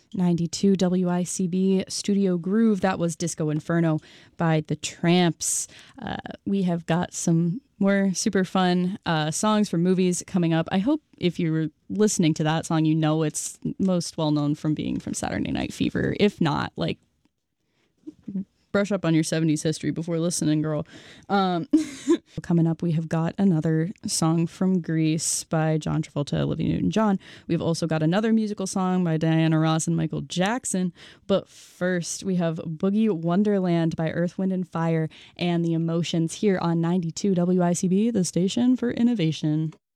92 WICB Studio Groove. That was Disco Inferno by The Tramps. We have got some more super fun songs from movies coming up. I hope if you were listening to that song, you know it's most well known from being from Saturday Night Fever. If not, like, brush up on your 70s history before listening, girl. Coming up, we have got another song from Grease by John Travolta, Olivia Newton-John. We've also got another musical song by Diana Ross and Michael Jackson. But first, we have Boogie Wonderland by Earth, Wind & Fire and The Emotions here on 92 WICB, the station for innovation.